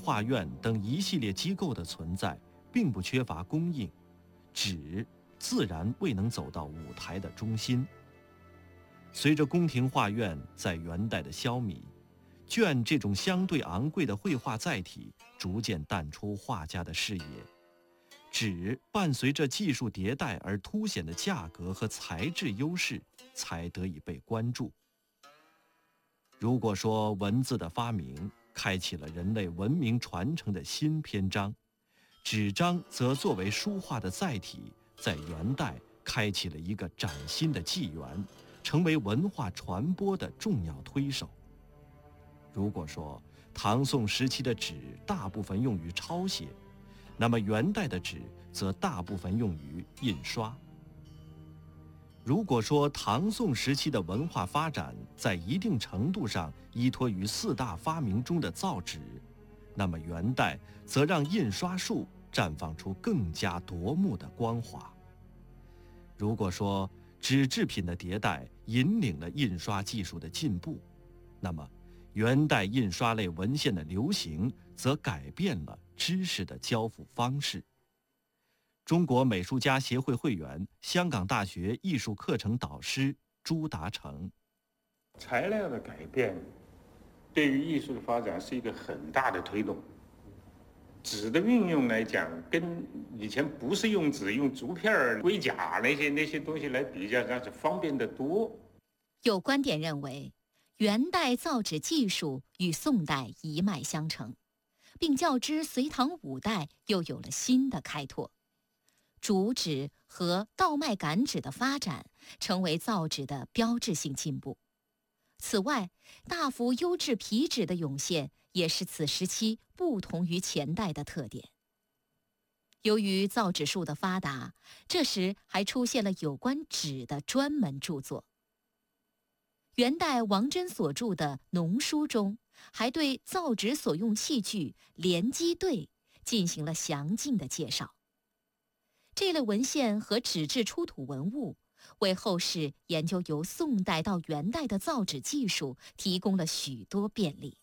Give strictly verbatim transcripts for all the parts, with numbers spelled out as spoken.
画院等一系列机构的存在，并不缺乏供应，纸自然未能走到舞台的中心。随着宫廷画院在元代的消弭，绢这种相对昂贵的绘画载体逐渐淡出画家的视野，纸伴随着技术迭代而凸显的价格和材质优势才得以被关注。如果说文字的发明开启了人类文明传承的新篇章，纸张则作为书画的载体，在元代开启了一个崭新的纪元，成为文化传播的重要推手。如果说唐宋时期的纸大部分用于抄写，那么元代的纸则大部分用于印刷。如果说唐宋时期的文化发展在一定程度上依托于四大发明中的造纸，那么元代则让印刷术绽放出更加夺目的光华。如果说纸制品的迭代引领了印刷技术的进步，那么元代印刷类文献的流行则改变了知识的交付方式。中国美术家协会会员、香港大学艺术课程导师朱达成： 材料的改变对于艺术的发展是一个很大的推动。纸的运用来讲，跟以前不是用纸，用竹片、龟甲那些那些东西来比较，那是方便得多。 有观点认为，元代造纸技术与宋代一脉相承，并较之隋唐五代又有了新的开拓。竹纸和稻麦秆纸的发展成为造纸的标志性进步。此外，大幅优质皮纸的涌现也是此时期不同于前代的特点。由于造纸术的发达，这时还出现了有关纸的专门著作。元代王祯所著的《农书》中，还对造纸所用器具连击对进行了详尽的介绍。这类文献和纸质出土文物，为后世研究由宋代到元代的造纸技术提供了许多便利。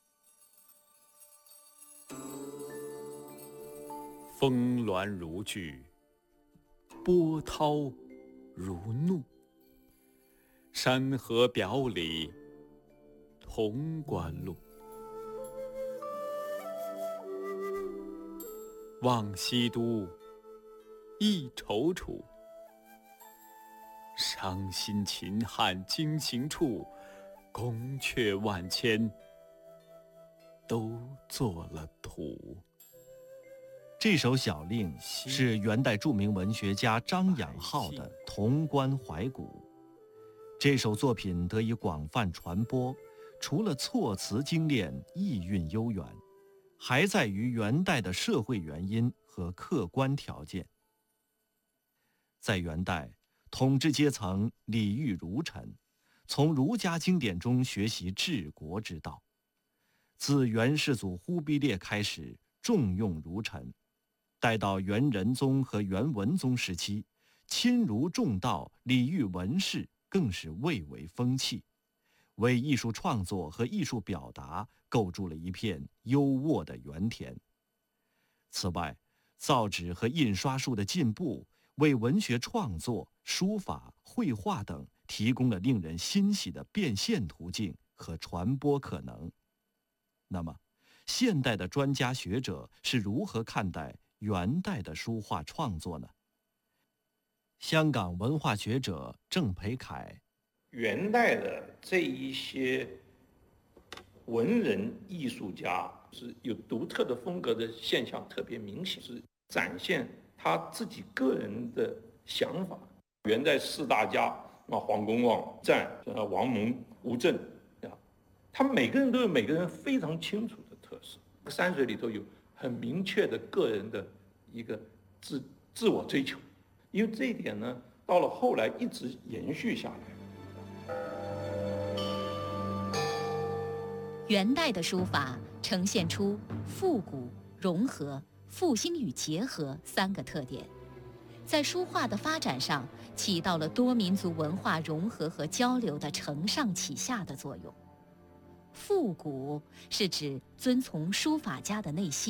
峰峦如聚，波涛如怒，山河表里潼关路。望西都，忆踌躇，伤心秦汉经行处，宫阙万千，都做了土。 这首小令是元代著名文学家张养浩的《潼关怀古》。这首作品得以广泛传播，除了措辞精炼、意蕴悠远，还在于元代的社会原因和客观条件。在元代，统治阶层礼遇儒臣，从儒家经典中学习治国之道。自元世祖忽必烈开始重用儒臣，待到元仁宗和元文宗时期，亲儒重道、礼遇文士更是蔚为风气，为艺术创作和艺术表达构筑了一片优渥的原田。此外，造纸和印刷术的进步，为文学创作、书法、绘画等提供了令人欣喜的变现途径和传播可能。那么，现代的专家学者是如何看待元代的书画创作呢？香港文化学者郑培凯： 元代的这一些文人艺术家是有独特的风格的现象特别明显，是展现他自己个人的想法。元代四大家啊，黄公望、湛、王蒙、吴镇啊，他们每个人都有每个人非常清楚的特色，山水里头有很明确的个人的一个自自我追求，因为这一点呢，到了后来一直延续下来。 元代的书法呈现出复古、融合、复兴与结合三个特点，在书画的发展上起到了多民族文化融合和交流的承上启下的作用。复古是指遵从书法家的内心。